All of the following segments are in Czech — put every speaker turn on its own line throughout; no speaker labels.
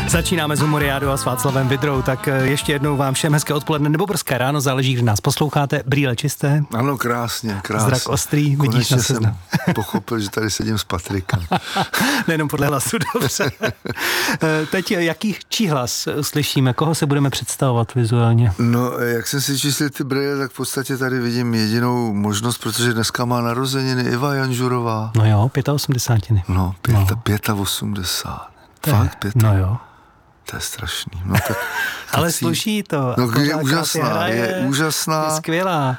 Začínáme s Humoriádou a s Václavem Vydrou, tak ještě jednou vám všem hezké odpoledne nebo brzké ráno, záleží, kdy nás posloucháte. Brýle čisté.
Ano, krásně.
Zrak ostrý, vidíš na seznam.
Jsem pochopil, že tady sedím s Patrikem.
Nejenom podle hlasu, dobře. Teď čí hlas slyšíme? Koho se budeme představovat vizuálně?
No, jak jsem si čístil ty brýle, tak v podstatě tady vidím jedinou možnost, protože dneska má narozeniny Iva Janžurová.
No jo, 85.
No, 85. Fakt 5.
No jo.
To je strašný. No, tak,
ale sluší to.
No, je úžasná, je úžasná.
Je skvělá.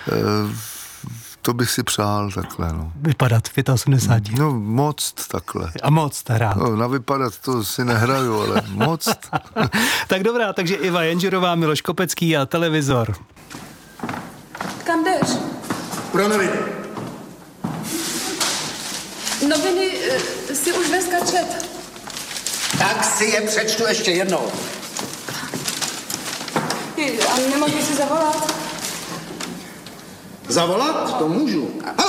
To bych si přál takhle, no.
Vypadat 85.
No, moc takhle.
A moc hrát.
No, na vypadat to si nehraju, ale moc.
Tak dobrá, takže Iva Janžurová, Miloš Kopecký a televizor.
Kam jdeš?
Pro noviny.
Noviny si už dneska čet.
Tak si je přečtu ještě jednou.
A nemohl si zavolat?
Zavolat? To můžu.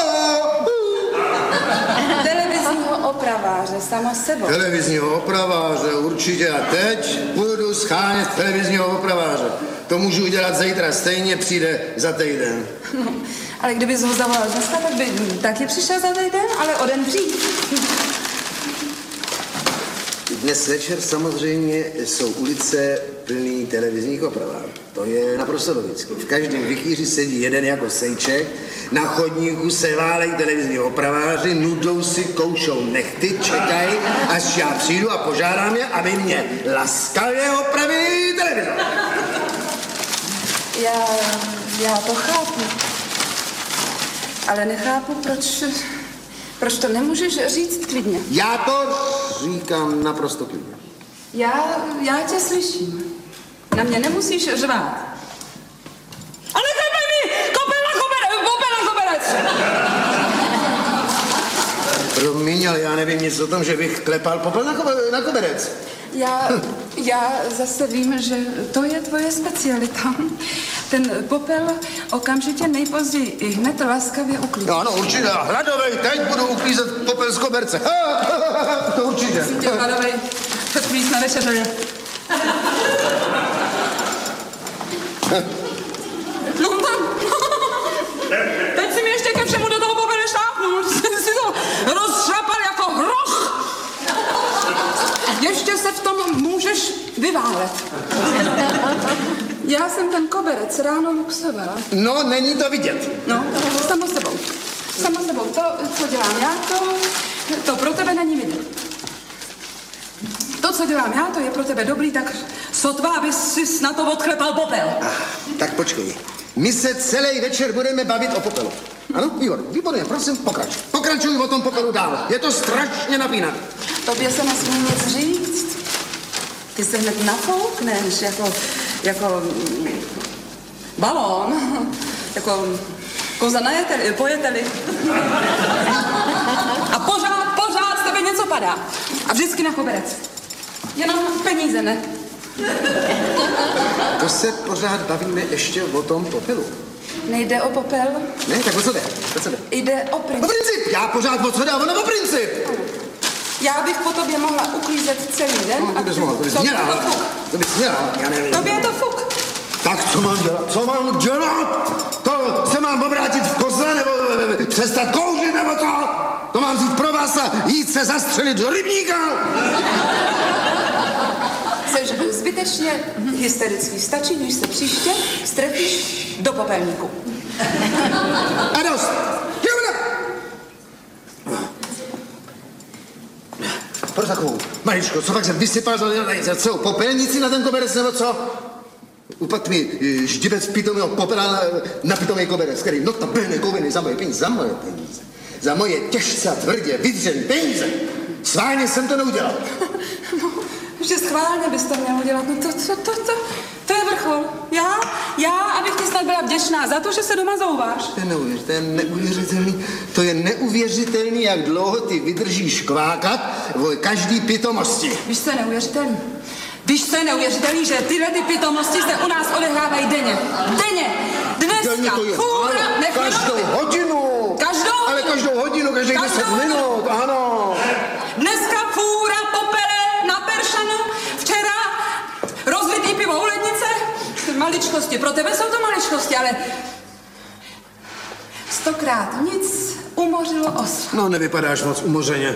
Televizního opraváře, samo sebou.
Televizního opraváře, určitě. A teď půjdu schánět televizního opraváře. To můžu udělat zítra, stejně přijde za týden.
No, ale kdybys ho zavolal dneska, tak by taky přišel za týden, ale o den dřív.
Dnes večer samozřejmě jsou ulice plný televizních opravářů. To je naprosto logické. V každém vikýři sedí jeden jako sejček, na chodníku se válejí televizní opraváři, nudou si, koušou nechty, čekají, až já přijdu a požádám je, aby mě laskavě opravili televizor.
Já to chápu. Ale nechápu, proč to nemůžeš říct klidně.
Já to říkám naprosto klidně.
Já tě slyším. Na mě nemusíš řvát. Ale klepej mi! Popel na koberec!
Promiň, ale já nevím nic o tom, že bych klepal popel na koberec.
Já zase vím, že to je tvoje specialita. Ten popel okamžitě nejpozději i hned laskavě uklízíš.
No, určitě. Hladovej, teď budu uklízet popel z koberce. To určitě.
Tě hladovej, předklíz na večeře. No tam. Teď si mi ještě ke všemu do toho popele šlápnul. Jsi to rozšrapal jako hroch. Ještě se v tom můžeš vyválet. Já jsem ten koberec ráno luxovala.
No, není to vidět.
No, samo sebou. To, co dělám já, to pro tebe není vidět. To, co dělám já, to je pro tebe dobrý, tak sotva, abys si na to odchlepal popel.
Tak počkej. My se celý večer budeme bavit o popelu. Ano, výborně, prosím, pokračuj o tom popelu dál. Je to strašně napínat.
Tobě se nesmí nic říct. Ty se hned nafoukneš, jako balón, jako koza na pojeteli. A pořád z tebe něco padá. A vždycky na koberec. Jenom peníze, ne?
To se pořád bavíme ještě o tom popelu.
Nejde o popel?
Ne, tak o co jde?
Jde o princip.
O princip! Já pořád o co dám, ono o princip!
Já bych po tobě mohla uklízet celý den.
No, to bys mohla, to bys měla, já nevím.
Tobě je to fuk.
Tak co mám dělat? To se mám obrátit v koze, nebo přestat kouřit, nebo to? To mám vzít pro vás a jít se zastřelit do rybníka?
Jseš zbytečně hysterický. Stačí, když se příště strefíš do popelníku.
A dost! Proč takovou? Maričko, co pak jsem vysypal za celou popelnici na ten koberec, nebo co? Upadl mi ždibec pitomého popela na pitomý koberec, který notabene koviny za moje peníze. Za moje těžce a tvrdě vydřený peníze. Sválně jsem to neudělal.
No, že schválně bys to měl udělat. No to je vrchol. Já, abych ti snad byla vděčná za to, že se doma zouváš.
To je neuvěřitelný. To je neuvěřitelný, jak dlouho ty vydržíš kvákat o každý pitomosti.
Víš, co je neuvěřitelný? Víš, co je neuvěřitelný, že tyhle ty pitomosti se u nás odehrávají denně. Dneska. Fůra,
každou hodinu. Ale každou hodinu, každých 10 minut, ano.
Dneska fůra popele na Peršanu, včera maličkosti, pro tebe jsou to maličkosti, ale 100krát nic umořilo os.
No, nevypadáš moc umořeně.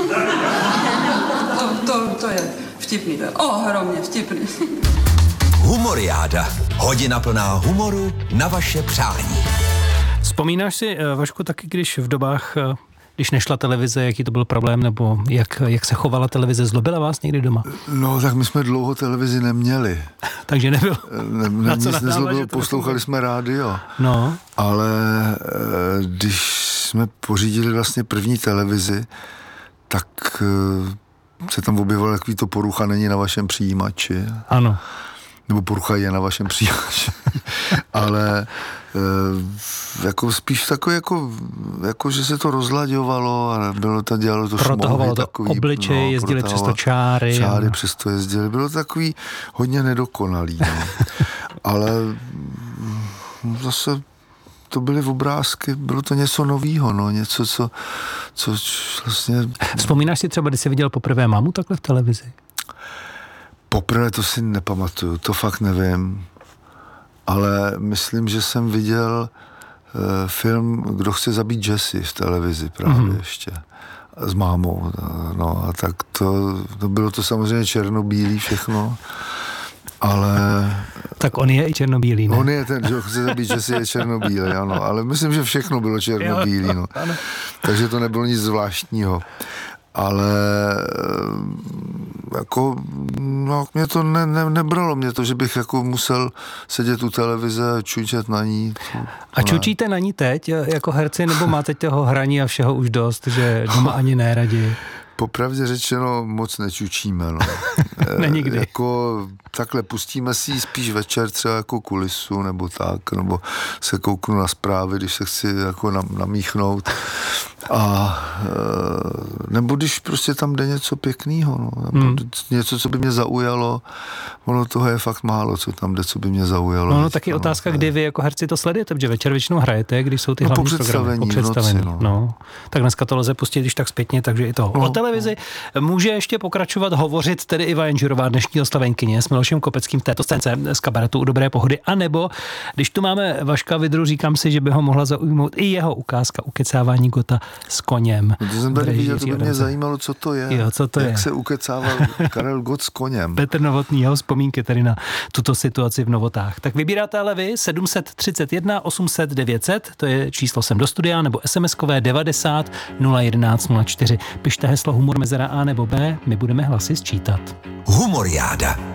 To je vtipný, to je ohromně vtipný.
Humoriáda. Hodina plná humoru na vaše přání.
Vzpomínáš si, Vašku, taky, když v dobách, když nešla televize, jaký to byl problém, nebo jak se chovala televize, zlobila vás někdy doma?
No, tak my jsme dlouho televizi neměli.
Takže nebylo.
Nic nezlobilo, poslouchali jsme rádio.
No.
Ale když jsme pořídili vlastně první televizi, tak se tam objevilo takový to porucha není na vašem přijímači.
Ano.
Nebo porucha je na vašem přijímači. Ale jako spíš takový, jako že se to rozlaďovalo a bylo to, dělalo to šmohy.
Protahovalo to
takový,
obličej, jezdili přes to čáry.
Čáry přes to jezdili. Bylo to takový hodně nedokonalý. No. Ale zase to byly obrázky, bylo to něco novýho, no, něco, co vlastně...
Vzpomínáš si třeba, když jsi viděl poprvé mámu takhle v televizi?
Poprvé to si nepamatuju, to fakt nevím, ale myslím, že jsem viděl film Kdo chce zabít Jessie v televizi právě ještě s mámou, no a tak to bylo to samozřejmě černobílý všechno, ale...
Tak on je i černobílý, ne?
On je ten, kdo chce zabít Jessie, je černobílý, ano, ale myslím, že všechno bylo černobílý, no. Takže to nebylo nic zvláštního. Ale jako, no, mě to nebralo mě to, že bych jako musel sedět u televize a čučet na ní.
A čučíte na ní teď jako herci, nebo máte toho hraní a všeho už dost, že doma ani ne raději?
Popravdě řečeno moc nečučíme, no.
Nikdy.
Jako takhle pustíme si spíš večer třeba jako kulisu nebo tak, nebo se kouknu na zprávy, když se chci jako namíchnout. A nebo když prostě tam jde něco pěkného, no. Něco, co by mě zaujalo, ono toho je fakt málo, co tam jde, co by mě zaujalo.
No, taky otázka, kdy vy jako herci to sledujete, protože večer většinou hrajete, když jsou ty hlavní programy. Po představení. No. Tak dneska to lze pustit, když tak zpětně, takže i to. O televizi může ještě pokračovat hovořit tedy Iva Janžurová, dnešní oslavenkyně s Milošem Kopeckým v této scénce z kabaretu U dobré pohody, anebo když tu máme Vaška Vidru, říkám si, že by ho mohla zaujmout i jeho ukázka ukecávání Gotta s koněm.
No to jsem tady viděl, to by mě zajímalo, co to je.
Jo, co to
jak
je?
se ukecával Karel Gott s koněm.
Petr Novotný, jeho vzpomínky tedy na tuto situaci v Novotách. Tak vybíráte ale vy 731 800 900, to je číslo sem do studia, nebo SMS-kové 90 011 04. Pište heslo humor mezera A nebo B, my budeme hlasy sčítat.
Humoriáda.